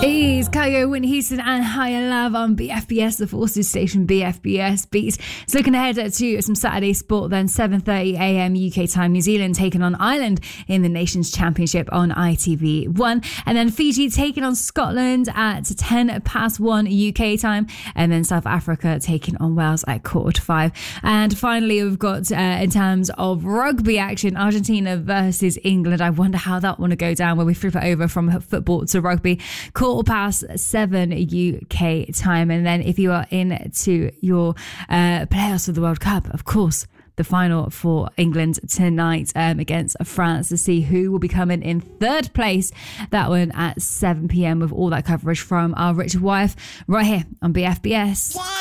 It's Kygo, Whitney Houston and Higher Love on BFBS, the Forces station BFBS Beats. It's looking ahead to some Saturday sport then, 7:30am UK time. New Zealand taking on Ireland in the Nations Championship on ITV1. And then Fiji taking on Scotland at 1:10 UK time. And then South Africa taking on Wales at 4:45. And finally, we've got, in terms of rugby action, Argentina versus England. I wonder how that one will go down when we flip it over from football to rugby. 7:15 UK time. And then if you are into your playoffs of the World Cup, of course, the final for England tonight against France to see who will be coming in third place. That one at 7pm with all that coverage from our Richard Wyeth right here on BFBS.